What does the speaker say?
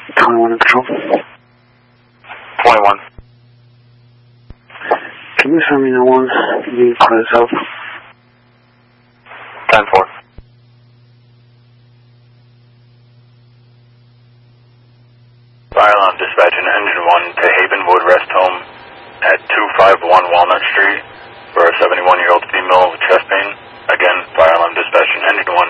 21 in control. 21. Can you send me the one? You need to close up. 10-4. Fire alarm dispatching engine 1 to Havenwood Rest Home at 251 Walnut Street for a 71-year-old female with chest pain. Again, fire alarm dispatching engine 1